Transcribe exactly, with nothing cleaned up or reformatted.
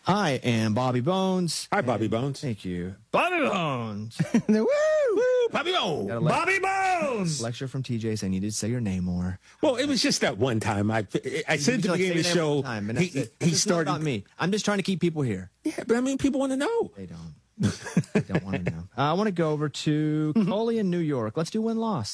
I am Bobby Bones. Hi, Bobby Bones. Thank you. Bobby Bones. Woo! Woo! Bobby Bones. Got a le- Bobby Bones. Lecture from T J saying you need to say your name more. Well, it was just that one time. I I said at the Like, beginning of say the your name show, one time, and he, that's it. he It's started. not about me. I'm just trying to keep people here. Yeah, but I mean, people want to know. They don't. They don't want to know. Uh, I want to go over to Coley in New York. Let's do win-loss.